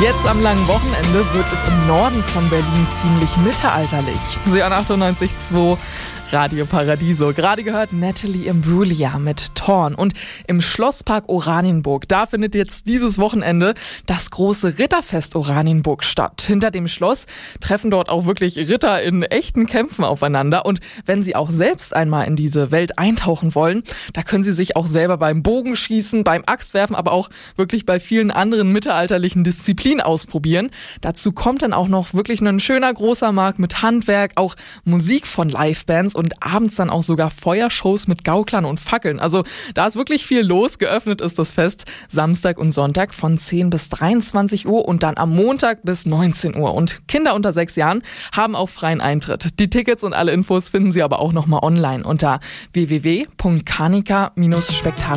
Jetzt am langen Wochenende wird es im Norden von Berlin ziemlich mittelalterlich. Sie an 98,2 Radio Paradiso. Gerade gehört Natalie Imbruglia mit Thorn. Und im Schlosspark Oranienburg, da findet jetzt dieses Wochenende das große Ritterfest Oranienburg statt. Hinter dem Schloss treffen dort auch wirklich Ritter in echten Kämpfen aufeinander. Und wenn Sie auch selbst einmal in diese Welt eintauchen wollen, da können Sie sich auch selber beim Bogenschießen, beim Axtwerfen, aber auch wirklich bei vielen anderen mittelalterlichen Disziplinen ausprobieren. Dazu kommt dann auch noch wirklich ein schöner großer Markt mit Handwerk, auch Musik von Livebands und abends dann auch sogar Feuershows mit Gauklern und Fackeln. Also da ist wirklich viel los. Geöffnet ist das Fest Samstag und Sonntag von 10 bis 23 Uhr und dann am Montag bis 19 Uhr. Und Kinder unter 6 Jahren haben auch freien Eintritt. Die Tickets und alle Infos finden Sie aber auch nochmal online unter www.kanika-spektakel